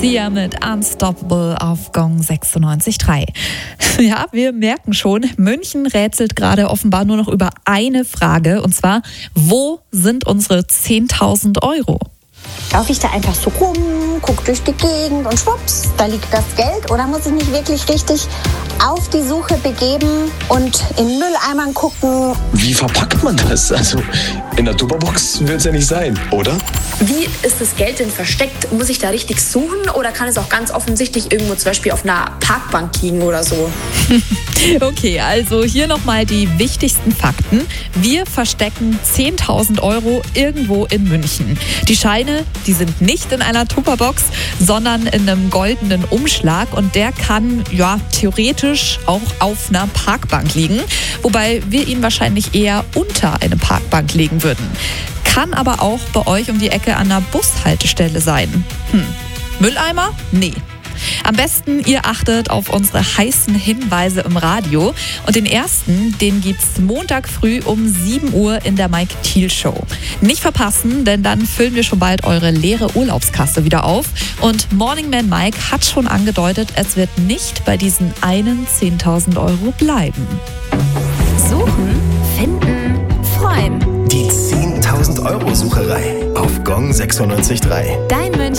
Sia mit Unstoppable auf Gong 96.3. Ja, wir merken schon, München rätselt gerade offenbar nur noch über eine Frage, und zwar, wo sind unsere 10.000 Euro? Laufe ich da einfach so rum, gucke durch die Gegend und schwupps, da liegt das Geld? Oder muss ich mich wirklich richtig auf die Suche begeben und in Mülleimern gucken? Wie verpackt man das? Also in der Tupperbox wird es ja nicht sein, oder? Wie ist das Geld denn versteckt? Muss ich da richtig suchen oder kann es auch ganz offensichtlich irgendwo zum Beispiel auf einer Parkbank liegen oder so? Okay, also hier nochmal die wichtigsten Fakten. Wir verstecken 10.000 Euro irgendwo in München. Die Scheine, die sind nicht in einer Tupperbox, sondern in einem goldenen Umschlag, und der kann ja theoretisch auch auf einer Parkbank liegen, wobei wir ihn wahrscheinlich eher unter eine Parkbank legen würden. Kann aber auch bei euch um die Ecke an einer Bushaltestelle sein. Mülleimer? Nee. Am besten, ihr achtet auf unsere heißen Hinweise im Radio. Und den ersten, den gibt's Montag früh um 7 Uhr in der Mike Thiel Show. Nicht verpassen, denn dann füllen wir schon bald eure leere Urlaubskasse wieder auf. Und Morning Man Mike hat schon angedeutet, es wird nicht bei diesen einen 10.000 Euro bleiben. Suchen, finden, freuen. Die 10.000 Euro Sucherei auf Gong 96.3. Dein München.